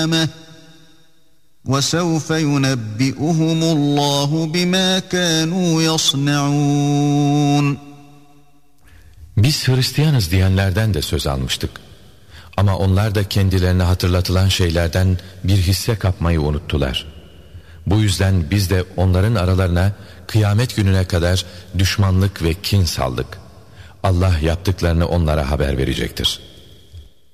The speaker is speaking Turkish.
الْقِيَامَةِ وَسَوْفَ يُنَبِّئُهُمُ اللّٰهُ بِمَا كَانُوا يَصْنَعُونَ. Biz Hristiyanız diyenlerden de söz almıştık. Ama onlar da kendilerine hatırlatılan şeylerden bir hisse kapmayı unuttular. Bu yüzden biz de onların aralarına kıyamet gününe kadar düşmanlık ve kin saldık. Allah yaptıklarını onlara haber verecektir.